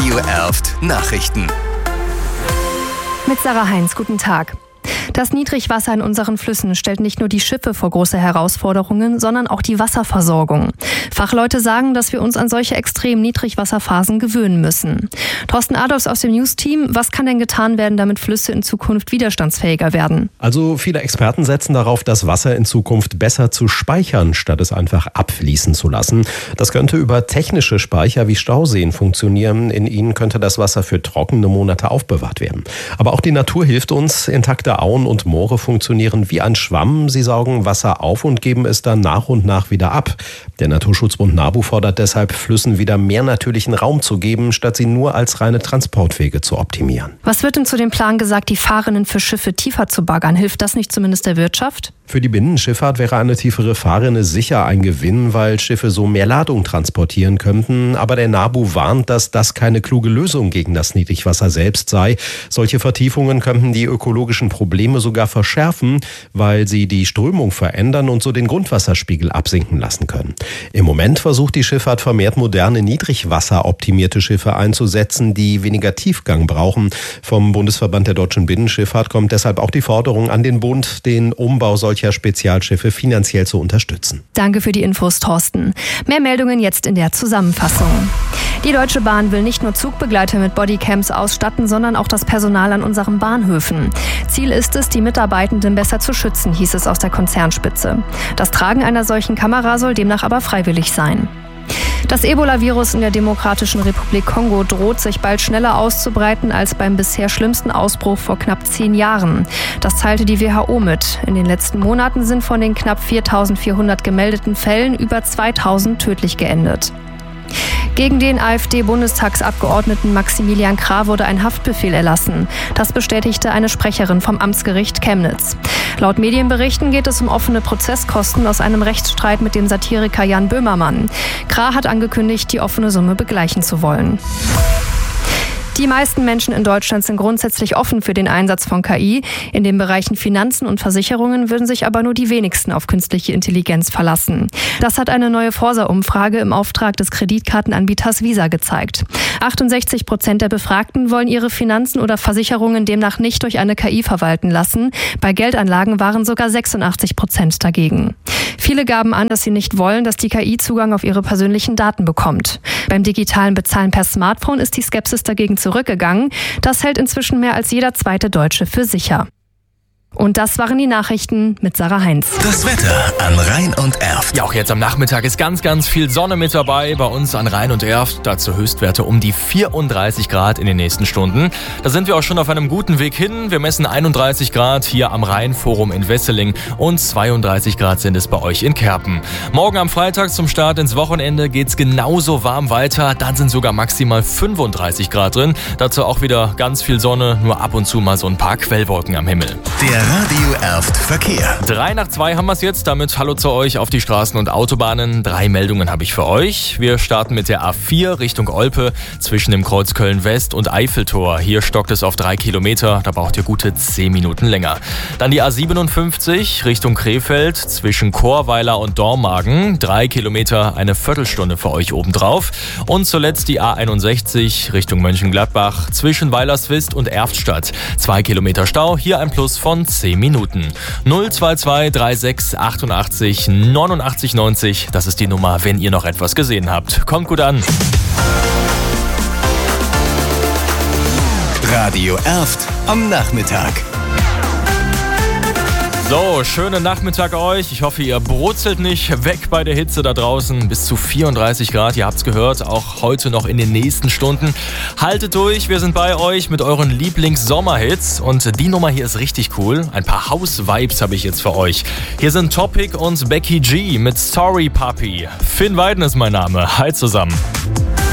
Radio Erft Nachrichten. Mit Sarah Heinz, guten Tag. Das Niedrigwasser in unseren Flüssen stellt nicht nur die Schiffe vor große Herausforderungen, sondern auch die Wasserversorgung. Fachleute sagen, dass wir uns an solche extremen Niedrigwasserphasen gewöhnen müssen. Thorsten Adolfs aus dem News-Team, was kann denn getan werden, damit Flüsse in Zukunft widerstandsfähiger werden? Also viele Experten setzen darauf, das Wasser in Zukunft besser zu speichern, statt es einfach abfließen zu lassen. Das könnte über technische Speicher wie Stauseen funktionieren. In ihnen könnte das Wasser für trockene Monate aufbewahrt werden. Aber auch die Natur hilft uns. Intakte Auen und Moore funktionieren wie ein Schwamm. Sie saugen Wasser auf und geben es dann nach und nach wieder ab. Der Naturschutzbund NABU fordert deshalb, Flüssen wieder mehr natürlichen Raum zu geben, statt sie nur als reine Transportwege zu optimieren. Was wird denn zu dem Plan gesagt, die Fahrrinnen für Schiffe tiefer zu baggern? Hilft das nicht zumindest der Wirtschaft? Für die Binnenschifffahrt wäre eine tiefere Fahrrinne sicher ein Gewinn, weil Schiffe so mehr Ladung transportieren könnten. Aber der NABU warnt, dass das keine kluge Lösung gegen das Niedrigwasser selbst sei. Solche Vertiefungen könnten die ökologischen Probleme sogar verschärfen, weil sie die Strömung verändern und so den Grundwasserspiegel absinken lassen können. Im Moment versucht die Schifffahrt vermehrt moderne, niedrigwasseroptimierte Schiffe einzusetzen, die weniger Tiefgang brauchen. Vom Bundesverband der deutschen Binnenschifffahrt kommt deshalb auch die Forderung an den Bund, den Umbau solcher Spezialschiffe finanziell zu unterstützen. Danke für die Infos, Thorsten. Mehr Meldungen jetzt in der Zusammenfassung. Die Deutsche Bahn will nicht nur Zugbegleiter mit Bodycams ausstatten, sondern auch das Personal an unseren Bahnhöfen. Ziel ist es, die Mitarbeitenden besser zu schützen, hieß es aus der Konzernspitze. Das Tragen einer solchen Kamera soll demnach aber freiwillig sein. Das Ebola-Virus in der Demokratischen Republik Kongo droht sich bald schneller auszubreiten als beim bisher schlimmsten Ausbruch vor knapp 10 Jahren. Das teilte die WHO mit. In den letzten Monaten sind von den knapp 4.400 gemeldeten Fällen über 2.000 tödlich geendet. Gegen den AfD-Bundestagsabgeordneten Maximilian Krah wurde ein Haftbefehl erlassen. Das bestätigte eine Sprecherin vom Amtsgericht Chemnitz. Laut Medienberichten geht es um offene Prozesskosten aus einem Rechtsstreit mit dem Satiriker Jan Böhmermann. Krah hat angekündigt, die offene Summe begleichen zu wollen. Die meisten Menschen in Deutschland sind grundsätzlich offen für den Einsatz von KI. In den Bereichen Finanzen und Versicherungen würden sich aber nur die wenigsten auf künstliche Intelligenz verlassen. Das hat eine neue Forsa-Umfrage im Auftrag des Kreditkartenanbieters Visa gezeigt. 68% der Befragten wollen ihre Finanzen oder Versicherungen demnach nicht durch eine KI verwalten lassen. Bei Geldanlagen waren sogar 86% dagegen. Viele gaben an, dass sie nicht wollen, dass die KI Zugang auf ihre persönlichen Daten bekommt. Beim digitalen Bezahlen per Smartphone ist die Skepsis dagegen zurückgegangen. Das hält inzwischen mehr als jeder zweite Deutsche für sicher. Und das waren die Nachrichten mit Sarah Heinz. Das Wetter an Rhein und Erft. Ja, auch jetzt am Nachmittag ist ganz, ganz viel Sonne mit dabei bei uns an Rhein und Erft. Dazu Höchstwerte um die 34 Grad in den nächsten Stunden. Da sind wir auch schon auf einem guten Weg hin. Wir messen 31 Grad hier am Rheinforum in Wesseling und 32 Grad sind es bei euch in Kerpen. Morgen am Freitag zum Start ins Wochenende geht's genauso warm weiter. Dann sind sogar maximal 35 Grad drin. Dazu auch wieder ganz viel Sonne, nur ab und zu mal so ein paar Quellwolken am Himmel. Der Radio Erft Verkehr. 3:02 haben wir es jetzt. Damit hallo zu euch auf die Straßen und Autobahnen. 3 Meldungen habe ich für euch. Wir starten mit der A4 Richtung Olpe zwischen dem Kreuz Köln-West und Eiffeltor. Hier stockt es auf 3 Kilometer. Da braucht ihr gute 10 Minuten länger. Dann die A57 Richtung Krefeld zwischen Chorweiler und Dormagen. 3 Kilometer, eine Viertelstunde für euch obendrauf. Und zuletzt die A61 Richtung Mönchengladbach zwischen Weilerswist und Erftstadt. 2 Kilometer Stau. Hier ein Plus von 10 Minuten. 022 36 88 89 90. Das ist die Nummer, wenn ihr noch etwas gesehen habt. Kommt gut an. Radio Erft am Nachmittag. So, schönen Nachmittag euch. Ich hoffe, ihr brutzelt nicht weg bei der Hitze da draußen. Bis zu 34 Grad, ihr habt's gehört, auch heute noch in den nächsten Stunden. Haltet durch, wir sind bei euch mit euren Lieblings-Sommerhits. Und die Nummer hier ist richtig cool. Ein paar House-Vibes habe ich jetzt für euch. Hier sind Topic und Becky G mit Sorry Puppy. Finn Weiden ist mein Name. Hi zusammen.